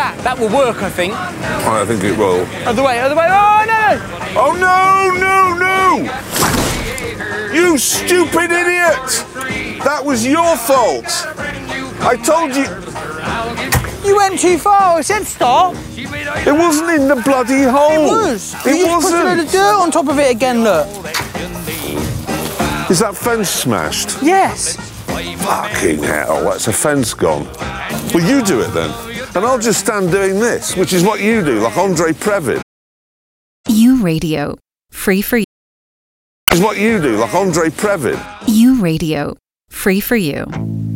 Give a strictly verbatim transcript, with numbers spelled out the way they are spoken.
that. That will work, I think. I think it will. Other way, other way. Oh, no! Oh, no, no, no! You stupid idiot! That was your fault. I told you... You went too far. I said stop. It wasn't in the bloody hole. It was. It you wasn't. Just put a load of dirt on top of it again, look. Is that fence smashed? Yes. Fucking hell, that's a fence gone. Well, you do it then. And I'll just stand doing this, which is what you do, like Andre Previn. You Radio. Free for you. Is what you do, like Andre Previn. You Radio. Free for you.